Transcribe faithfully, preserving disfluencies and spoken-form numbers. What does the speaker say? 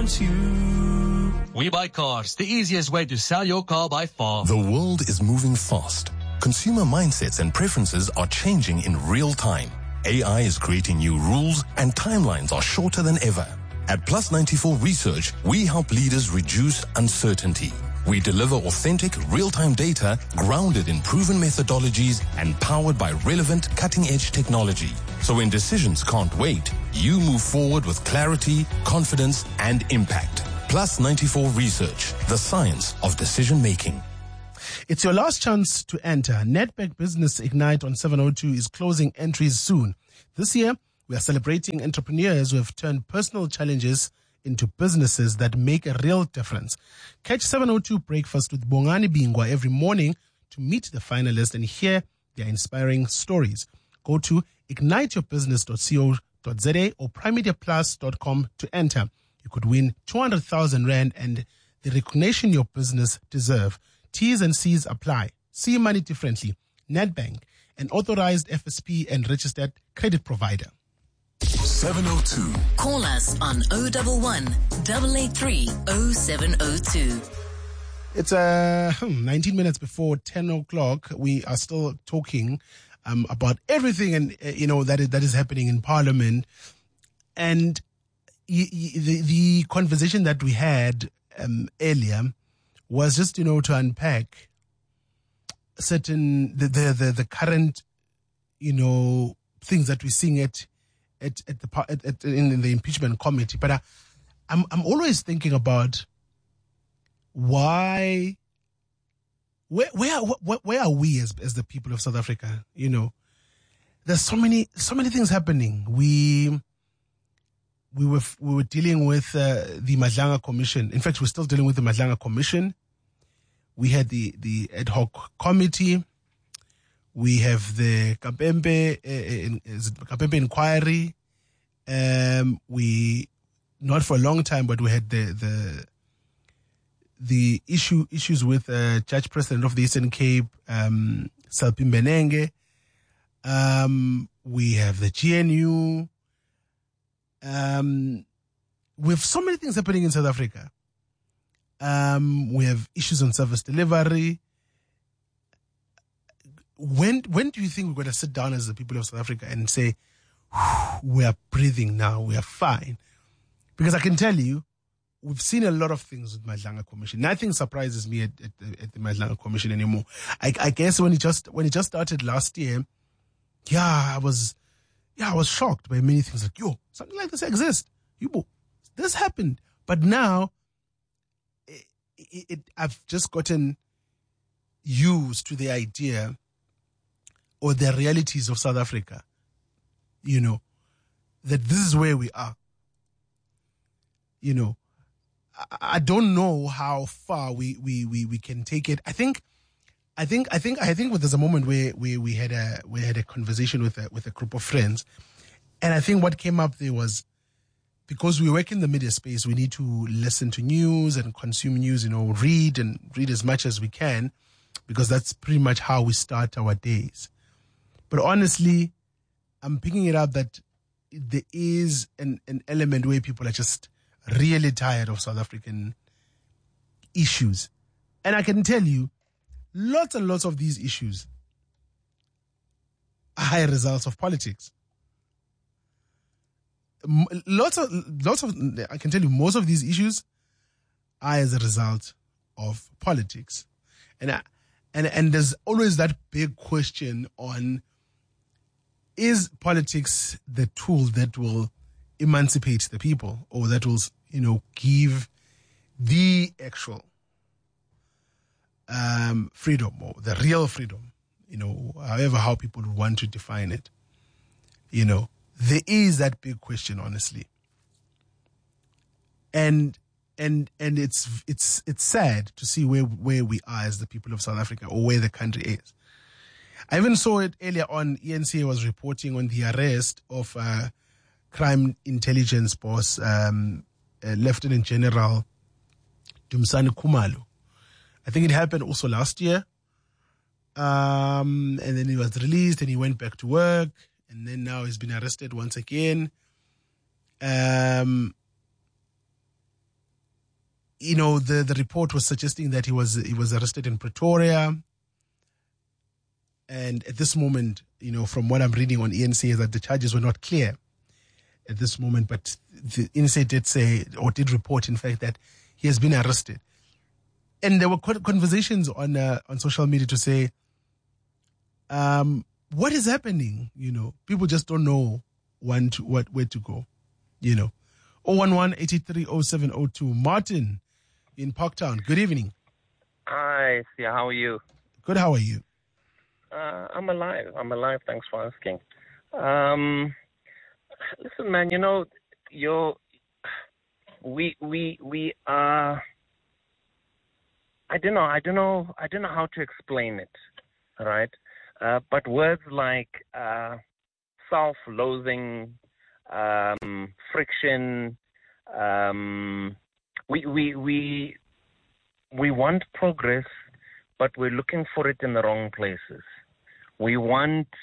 wants you. We Buy Cars, the easiest way to sell your car by far. The world is moving fast. Consumer mindsets and preferences are changing in real time. A I is creating new rules and timelines are shorter than ever. At Plus ninety-four Research, we help leaders reduce uncertainty. We deliver authentic, real-time data grounded in proven methodologies and powered by relevant, cutting-edge technology. So when decisions can't wait, you move forward with clarity, confidence, and impact. Plus ninety-four Research, the science of decision-making. It's your last chance to enter. Nedbank Business Ignite on seven oh two is closing entries soon. This year, we are celebrating entrepreneurs who have turned personal challenges into businesses that make a real difference. Catch seven oh two Breakfast with Bongani Bingwa every morning to meet the finalists and hear their inspiring stories. Go to ignite your business dot co dot za or prime media plus dot com to enter. You could win two hundred thousand rand and the recognition your business deserves. T's and C's apply. See money differently. Nedbank, an authorized F S P and registered credit provider. seven oh two. Call us on oh one one, eight eight three, oh seven oh two. It's uh, nineteen minutes before ten o'clock. We are still talking um, about everything and uh, you know that is, that is happening in Parliament. And y- y- the, the conversation that we had um, earlier was just, you know, to unpack certain, the, the, the, the current, you know, things that we're seeing at, at, at the, at, at, in, in the impeachment committee. But I, I'm, I'm always thinking about why, where, where, where, where are we as, as the people of South Africa? You know, there's so many, so many things happening. We, we were, we were dealing with uh, the Madlanga Commission. In fact, we're still dealing with the Madlanga Commission. We had the, the ad hoc committee. We have the Kapembe, uh, Kapembe inquiry. Um, we, not for a long time, but we had the, the, the issue, issues with uh, Judge President of the Eastern Cape, um, Salpim Benenge. Um, we have the G N U. Um, we have so many things happening in South Africa. Um, we have issues on service delivery. When when do you think we're going to sit down as the people of South Africa and say, we are breathing now, we are fine? Because I can tell you, we've seen a lot of things with Madlanga Commission. Nothing surprises me at, at, the, at the Madlanga Commission anymore. I, I guess when it just when it just started last year, yeah, I was yeah I was shocked by many things. Like, yo, something like this exists. You, this happened, but now it, it, it, I've just gotten used to the idea or the realities of South Africa. You know, that this is where we are. You know, I, I don't know how far we, we, we, we can take it. I think, I think, I think, I think there's a moment where, where we had a, we had a conversation with a, with a group of friends. And I think what came up there was, because we work in the media space, we need to listen to news and consume news, you know, read and read as much as we can, because that's pretty much how we start our days. But honestly, I'm picking it up that there is an, an element where people are just really tired of South African issues. And I can tell you, lots and lots of these issues are results of politics. Lots of, lots of, I can tell you, most of these issues are as a result of politics. And, I, and, and there's always that big question on, is politics the tool that will emancipate the people, or that will, you know, give the actual um, freedom, or the real freedom, you know, however how people want to define it. You know, there is that big question, honestly. And and and it's it's it's sad to see where where we are as the people of South Africa, or where the country is. I even saw it earlier on. E N C A was reporting on the arrest of uh, crime intelligence boss, um, uh, Lieutenant General Dumisani Khumalo. I think it happened also last year. Um, and then he was released and he went back to work. And then now he's been arrested once again. Um, you know, the, the report was suggesting that he was he was arrested in Pretoria. And at this moment, you know, from what I'm reading on E N C, is that the charges were not clear at this moment. But the E N C did say, or did report, in fact, that he has been arrested. And there were conversations on uh, on social media to say, um, what is happening? You know, people just don't know when to, what where to go. You know, zero one one, eight three zero seven zero two. Martin in Parktown. Good evening. Hi, Sia. How are you? Good. How are you? Uh, I'm alive. I'm alive. Thanks for asking. Um, listen, man. You know, you're, we we we are. I don't know. I don't know. I don't know how to explain it. All right. Uh, but words like uh, self-loathing, um, friction, um, we we we we want progress, but we're looking for it in the wrong places. We want